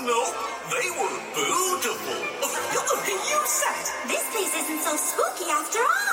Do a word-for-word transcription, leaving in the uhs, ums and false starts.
No, they were beautiful. You said. This place isn't so spooky after all.